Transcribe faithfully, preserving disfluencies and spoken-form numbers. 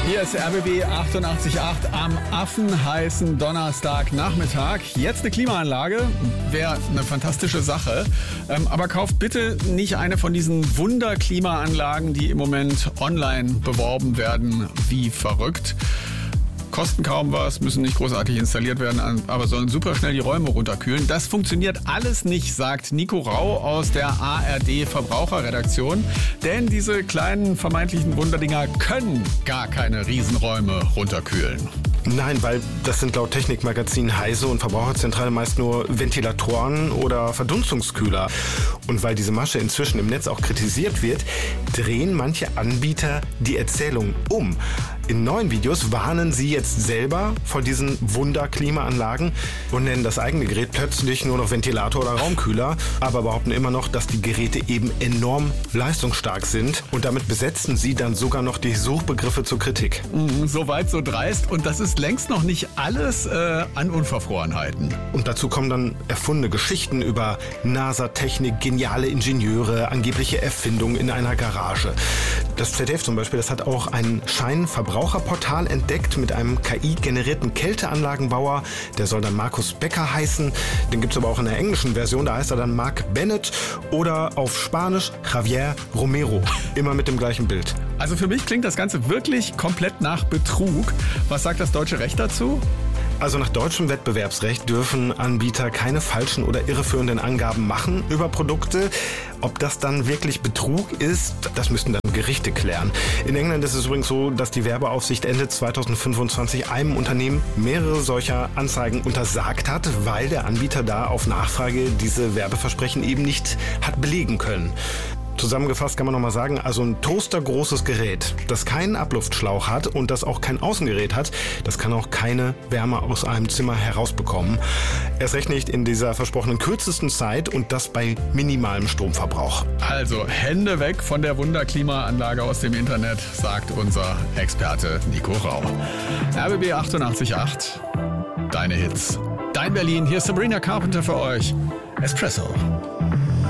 Hier ist R B B achtundachtzig Komma acht am affenheißen Donnerstagnachmittag. Jetzt eine Klimaanlage, wäre eine fantastische Sache. Ähm, aber kauft bitte nicht eine von diesen Wunder-Klimaanlagen, die im Moment online beworben werden, wie verrückt. Kosten kaum was, müssen nicht großartig installiert werden, aber sollen super schnell die Räume runterkühlen. Das funktioniert alles nicht, sagt Nico Rau aus der A R D-Verbraucherredaktion. Denn diese kleinen vermeintlichen Wunderdinger können gar keine Riesenräume runterkühlen. Nein, weil das sind laut Technikmagazin Heise und Verbraucherzentrale meist nur Ventilatoren oder Verdunstungskühler. Und weil diese Masche inzwischen im Netz auch kritisiert wird, drehen manche Anbieter die Erzählung um. In neuen Videos warnen sie jetzt selber vor diesen Wunder-Klimaanlagen und nennen das eigene Gerät plötzlich nur noch Ventilator oder Raumkühler, aber behaupten immer noch, dass die Geräte eben enorm leistungsstark sind. Und damit besetzen sie dann sogar noch die Suchbegriffe zur Kritik. Mhm, Soweit so dreist. Und das ist längst noch nicht alles äh, an Unverfrorenheiten. Und dazu kommen dann erfundene Geschichten über NASA-Technik, geniale Ingenieure, angebliche Erfindungen in einer Garage. Das Z D F zum Beispiel, das hat auch ein Scheinverbraucherportal entdeckt mit einem K I-generierten Kälteanlagenbauer. Der soll dann Markus Becker heißen. Den gibt es aber auch in der englischen Version, da heißt er dann Mark Bennett oder auf Spanisch Javier Romero. Immer mit dem gleichen Bild. Also für mich klingt das Ganze wirklich komplett nach Betrug. Was sagt das deutsche Recht dazu? Also nach deutschem Wettbewerbsrecht dürfen Anbieter keine falschen oder irreführenden Angaben machen über Produkte. Ob das dann wirklich Betrug ist, das müssten dann Gerichte klären. In England ist es übrigens so, dass die Werbeaufsicht Ende zweitausendfünfundzwanzig einem Unternehmen mehrere solcher Anzeigen untersagt hat, weil der Anbieter da auf Nachfrage diese Werbeversprechen eben nicht hat belegen können. Zusammengefasst kann man nochmal sagen, also ein toastergroßes Gerät, das keinen Abluftschlauch hat und das auch kein Außengerät hat, das kann auch keine Wärme aus einem Zimmer herausbekommen. Erst recht nicht in dieser versprochenen kürzesten Zeit und das bei minimalem Stromverbrauch. Also Hände weg von der Wunder-Klimaanlage aus dem Internet, sagt unser Experte Nico Rau. R B B achtundachtzig Komma acht, deine Hits. Dein Berlin, hier ist Sabrina Carpenter für euch. Espresso.